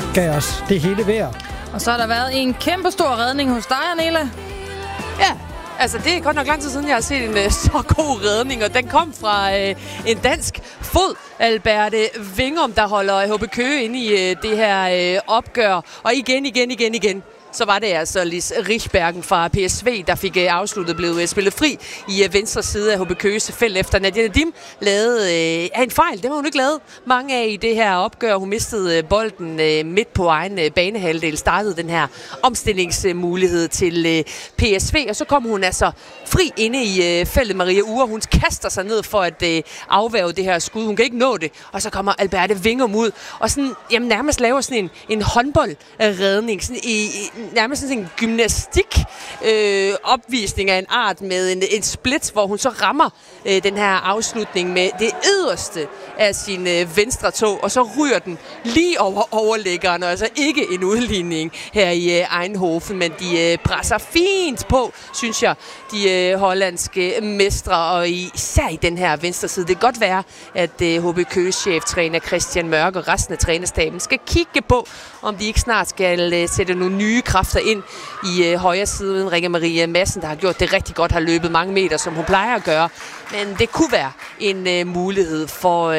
gav os det hele værd. Og så har der været en kæmpe stor redning hos dig, Anela. Ja, altså det er godt nok lang tid siden, jeg har set en så god redning, og den kom fra en dansk fod, Alberte Vingum, der holder HB Køge inde i det her opgør. Og igen, så var det altså Lis Richbergen fra PSV, der fik afsluttet, blev spillet fri i venstre side af HB Køges felt efter Nadia Nadim lavede en fejl. Det var hun ikke lavet mange af i det her opgør. Hun mistede bolden midt på egen banehalvdel, startede den her omstillingsmulighed til PSV, og så kom hun altså fri inde i feltet. Maria Ure, hun kaster sig ned for at afværge det her skud. Hun kan ikke nå det, og så kommer Alberte Vingum ud og sådan, nærmest laver sådan en håndboldredning, sådan nærmest sådan en gymnastik opvisning af en art med en split, hvor hun så rammer den her afslutning med det yderste af sin venstre tå, og så ryger den lige over overlæggeren, og altså ikke en udligning her i Eindhoven, men de presser fint på, synes jeg, de hollandske mestre, og især i den her venstre side. Det kan godt være, at HB Køges cheftræner Christian Mørk og resten af trænerstaben skal kigge på, om de ikke snart skal sætte nogle nye kræfter ind i højre siden. Rikke Marie Madsen, der har gjort det rigtig godt, har løbet mange meter, som hun plejer at gøre. Men det kunne være en mulighed for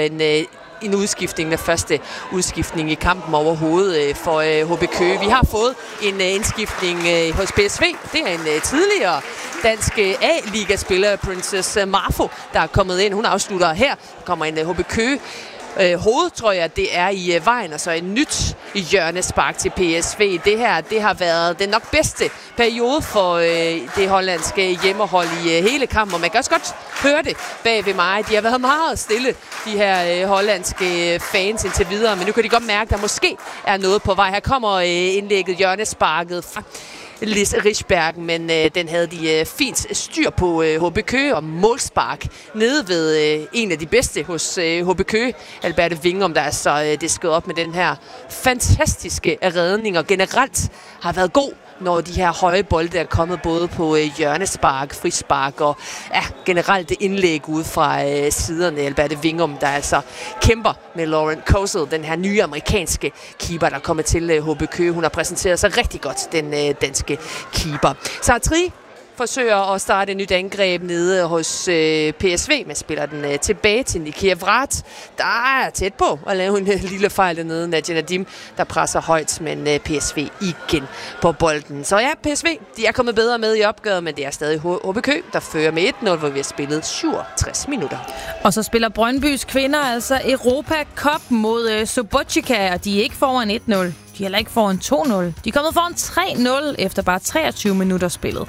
en udskiftning, den første udskiftning i kampen overhovedet for HB Køge. Vi har fået en indskiftning hos PSV. Det er en tidligere dansk A-ligaspiller, Princess Marfo, der er kommet ind. Hun afslutter her. Der kommer en HB Køge hoved, tror jeg, det er i vejen, og så et nyt hjørnespark til PSV. Det her, det har været den nok bedste periode for det hollandske hjemmehold i hele kampen, og man kan også godt høre det bag ved mig. De har været meget stille, de her hollandske fans indtil videre, men nu kan de godt mærke, at der måske er noget på vej. Her kommer indlægget hjørnesparket fra Lis Richbergen, men den havde de fint styr på HB Køge, og målspark nede ved en af de bedste hos HB Køge, Alberte Vingum, der er så disket op med den her fantastiske redning, og generelt har været god, når de her høje bolde er kommet både på hjørnespark, frispark og generelt indlæg ud fra siderne. Alberte Vingum, der altså kæmper med Lauren Kosel, den her nye amerikanske keeper, der kommer til HB Køge. Hun har præsenteret sig rigtig godt, den danske keeper. Sartri forsøger at starte et nyt angreb nede hos PSV, men spiller den tilbage til Nikia Vrat, der er tæt på at lave en lille fejl dernede. Nadia Nadim, der presser højt, men PSV igen på bolden. Så ja, PSV, de er kommet bedre med i opgøret, men det er stadig HB Køge, der fører med 1-0, hvor vi har spillet 67 minutter. Og så spiller Brøndbys kvinder altså Europa Cup mod Subotica, og de er ikke foran 1-0. De er heller ikke foran 2-0. De er kommet foran 3-0 efter bare 23 minutter spillet.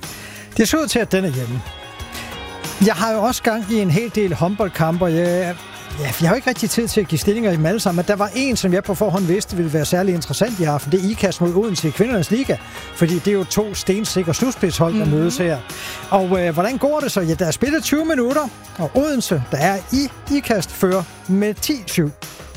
Det så ud til, at den er hjemme. Jeg har jo også gang i en hel del håndboldkamper. Jeg har jo ikke rigtig tid til at give stillinger i dem alle sammen, men der var en, som jeg på forhånd vidste ville være særlig interessant i aften. Det er IKAST mod Odense i kvindernes liga, fordi det er jo 2 stensikre slutspidshold, der mødes her. Og hvordan går det så? Ja, der er spillet 20 minutter, og Odense, der er i IKAST, fører med 10-7.